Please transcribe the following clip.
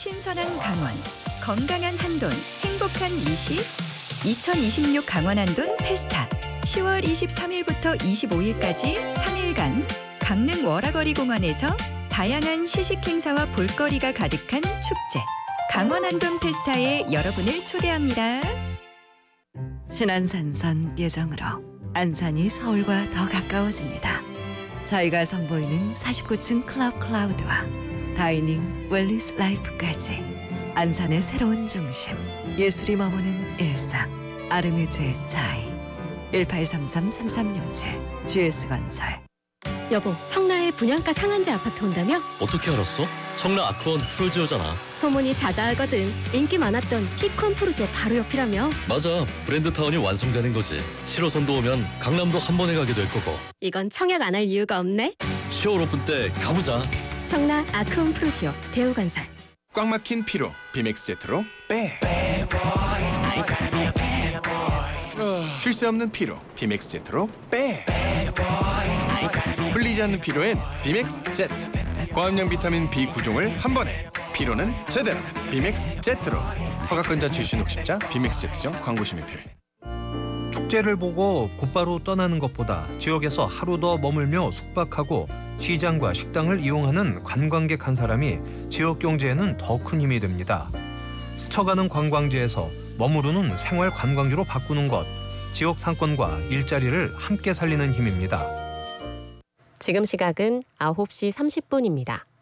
신선한 강원, 건강한 한돈, 행복한 이식. 2026 강원 한돈 페스타 10월 23일부터 25일까지 3일간 강릉 워라거리 공원에서 다양한 시식 행사와 볼거리가 가득한 축제 강원 한돈 페스타에 여러분을 초대합니다. 신안산선 예정으로 안산이 서울과 더 가까워집니다. 저희가 선보이는 49층 클럽 클라우드와 다이닝 웰리스 라이프까지 안산의 새로운 중심, 예술이 머무는 일상, 아르미즈의 차이. 1833-3367 GS건설. 여보, 청라에 분양가 상한제 아파트 온다며? 어떻게 알았어? 청라 아크원 프로지오잖아. 소문이 자자하거든. 인기 많았던 피콘 프로지오 바로 옆이라며? 맞아, 브랜드타운이 완성되는 거지. 7호선도 오면 강남도 한 번에 가게 될 거고. 이건 청약 안 할 이유가 없네. 10월 오픈 때 가보자. 청라 아크온 프로지오 대우건설. 꽉 막힌 피로 비맥스 제트로 빼. 쉴 새 없는 피로 비맥스 제트로 빼. 풀리지 않는 피로엔 비맥스 제트. 고함량 비타민 B9종을 한 번에. 피로는 제대로 비맥스 제트로. 허가권자 출신 혹십자 비맥스 제트점 광고 심의필. 축제를 보고 곧바로 떠나는 것보다 지역에서 하루 더 머물며 숙박하고 시장과 식당을 이용하는 관광객 한 사람이 지역 경제에는 더 큰 힘이 됩니다. 스쳐가는 관광지에서 머무르는 생활 관광지로 바꾸는 것, 지역 상권과 일자리를 함께 살리는 힘입니다. 지금 시각은 9시 30분입니다.